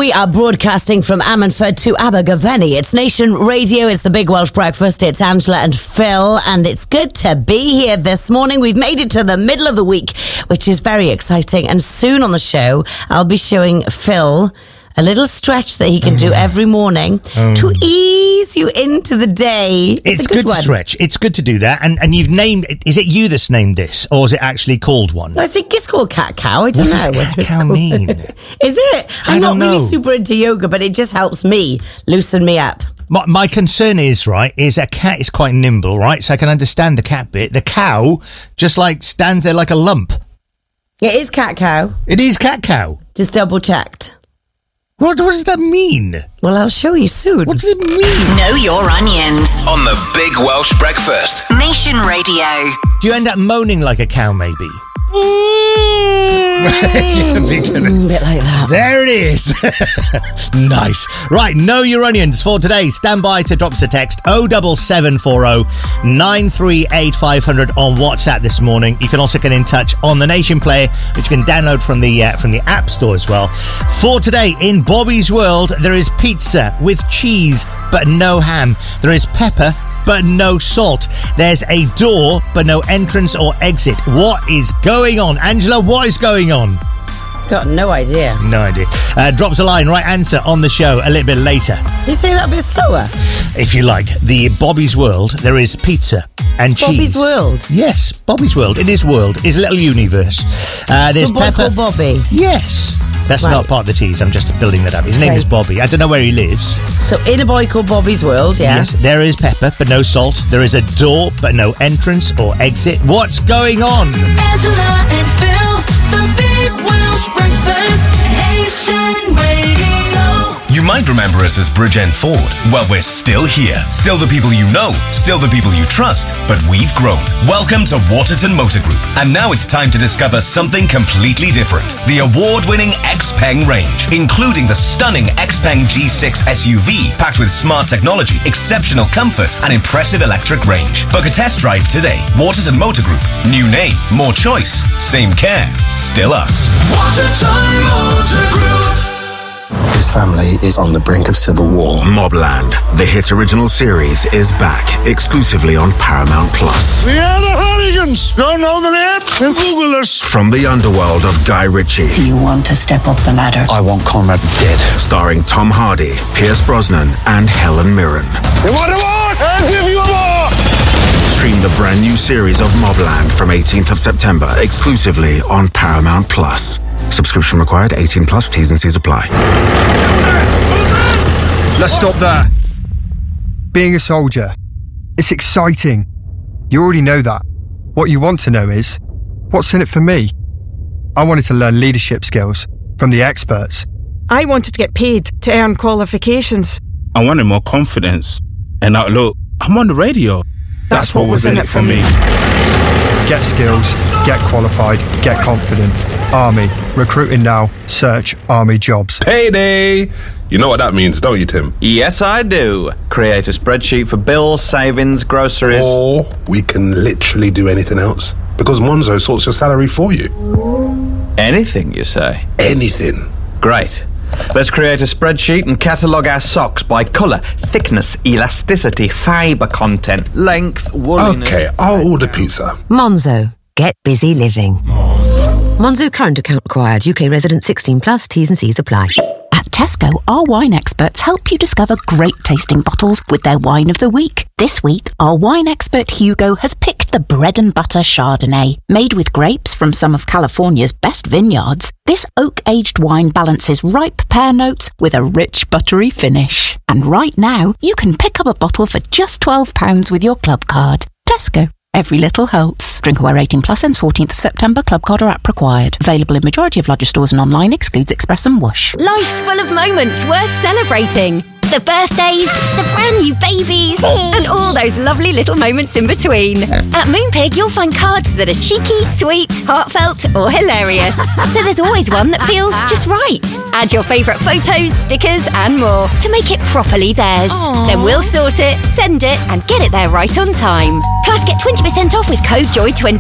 We are broadcasting from Ammanford to Abergavenny. It's Nation Radio, it's the Big Welsh Breakfast, it's Angela and Phil, and it's good to be here this morning. We've made it to the middle of the week, which is very exciting, and soon on the show, I'll be showing Phil a little stretch that he can do every morning to ease you into the day. It's good to stretch. It's good to do that. And you've named it. Is it you that's named this, or is it actually called one? I think it's called cat cow. I don't know. What does cat cow mean? Is it? I'm not really super into yoga, but it just helps me loosen me up. My concern is, is a cat is quite nimble, right? So I can understand the cat bit. The cow just stands there like a lump. It is cat cow. It is cat cow. Just double checked. What does that mean? Well, I'll show you soon. What does it mean? Know your onions. On the Big Welsh Breakfast. Nation Radio. Do you end up moaning like a cow, maybe? A bit like that. There it is. Nice. Right, know your onions for today. Stand by to drop us a text 07740 938 500 on WhatsApp this morning. You can also get in touch on the Nation Player, which you can download from the App Store as well. For today, in Bobby's World, there is pizza with cheese but no ham. There is pepper but no salt. There's a door, but no entrance or exit. What is going on? Angela, what is going on? Got no idea. No idea. Drop us a line, right answer on the show a little bit later. Can you say that a bit slower? If you like. The Bobby's World, there is pizza and cheese. Bobby's World? Yes, Bobby's World. It is world. It's a little universe. There's boy pepper. called Bobby? Yes. That's not part of the tease. I'm just building that up. His name is Bobby. I don't know where he lives. So in A Boy Called Bobby's World, yeah? Yes, there is pepper, but no salt. There is a door, but no entrance or exit. What's going on? Angela and Phil, the Big Welsh Breakfast, Nation Radio. You might remember us as Bridgend Ford. Well, we're still here. Still the people you know. Still the people you trust. But we've grown. Welcome to Waterton Motor Group. And now it's time to discover something completely different. The award-winning Xpeng range, including the stunning Xpeng G6 SUV, packed with smart technology, exceptional comfort, and impressive electric range. Book a test drive today. Waterton Motor Group. New name, more choice, same care. Still us. Waterton Motor Group. His family is on the brink of civil war. Mobland, the hit original series, is back exclusively on Paramount Plus. We are the Hooligans. Don't know the name? Then Google us. From the underworld of Guy Ritchie. Do you want to step up the ladder? I want Conrad dead. Starring Tom Hardy, Pierce Brosnan, and Helen Mirren. You want a war? I'll give you a war. Stream the brand new series of Mobland from 18th of September exclusively on Paramount Plus. Subscription required, 18 plus, T's and C's apply. Let's stop there. Being a soldier, it's exciting. You already know that. What you want to know is, what's in it for me? I wanted to learn leadership skills from the experts. I wanted to get paid to earn qualifications. I wanted more confidence. And now look, I'm on the radio. That's what was in it for me. Get skills, get qualified, get confident. Army. Recruiting now. Search Army jobs. Payday! You know what that means, don't you, Tim? Yes, I do. Create a spreadsheet for bills, savings, groceries. Or we can literally do anything else. Because Monzo sorts your salary for you. Anything, you say? Anything. Great. Let's create a spreadsheet and catalogue our socks by colour, thickness, elasticity, fibre content, length, wooliness... Okay, I'll order pizza. Monzo. Get busy living. Monzo current account required. UK resident 16 plus. T's and C's apply. At Tesco, our wine experts help you discover great tasting bottles with their wine of the week. This week, our wine expert Hugo has picked the bread and butter Chardonnay. Made with grapes from some of California's best vineyards, this oak-aged wine balances ripe pear notes with a rich buttery finish. And right now, you can pick up a bottle for just £12 with your club card. Tesco. Every little helps. Drinkaware 18 plus ends 14th of September. Club card or app required. Available in majority of larger stores and online. Excludes Express and Whoosh. Life's full of moments worth celebrating. The birthdays, the brand new babies, and all those lovely little moments in between. At Moonpig, you'll find cards that are cheeky, sweet, heartfelt, or hilarious. So there's always one that feels just right. Add your favourite photos, stickers, and more to make it properly theirs. Aww. Then we'll sort it, send it, and get it there right on time. Plus, get 20% off with code JOY20.